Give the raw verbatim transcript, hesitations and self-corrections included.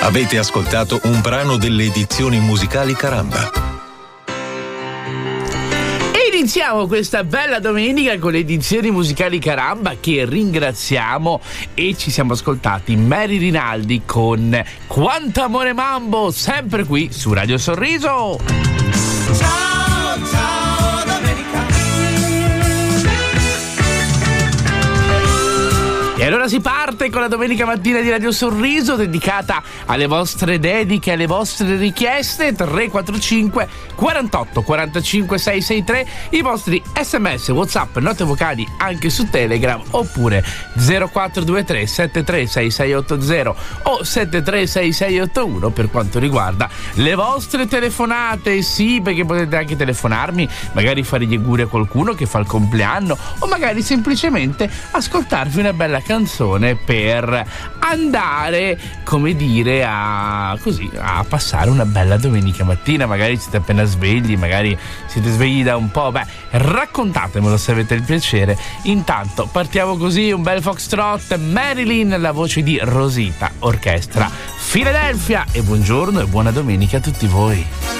Avete ascoltato un brano delle edizioni musicali Caramba. Iniziamo questa bella domenica con le edizioni musicali Caramba, che ringraziamo, e ci siamo ascoltati Mary Rinaldi con Quanto amore mambo, sempre qui su Radio Sorriso. Ciao, ciao domenica. E allora si parte con la domenica mattina di Radio Sorriso, dedicata alle vostre dediche, alle vostre richieste. Tre quattro cinque quarantotto quarantacinque seicentosessantatré, i vostri sms, whatsapp, note vocali anche su Telegram, oppure zero quattro due tre sette tre sei sei otto zero o sette tre sei sei otto uno per quanto riguarda le vostre telefonate. Sì, perché potete anche telefonarmi, magari fare gli auguri a qualcuno che fa il compleanno, o magari semplicemente ascoltarvi una bella canzone per andare, come dire, a così a passare una bella domenica mattina. Magari siete appena svegli, magari siete svegli da un po', beh, raccontatemelo se avete il piacere. Intanto partiamo così, un bel foxtrot, Marilyn, la voce di Rosita Orchestra Philadelphia, e buongiorno e buona domenica a tutti voi.